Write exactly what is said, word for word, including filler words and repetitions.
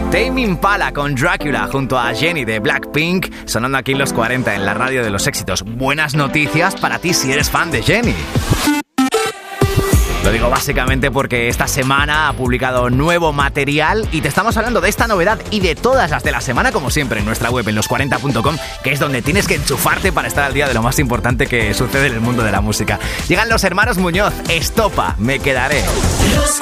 Tame Impala con Drácula junto a Jenny de Blackpink, sonando aquí en los cuarenta en la radio de los éxitos. Buenas noticias para ti si eres fan de Jenny. Lo digo básicamente porque esta semana ha publicado nuevo material y te estamos hablando de esta novedad y de todas las de la semana, como siempre, en nuestra web en los cuarenta punto com, que es donde tienes que enchufarte para estar al día de lo más importante que sucede en el mundo de la música. Llegan los hermanos Muñoz, Estopa, Me Quedaré.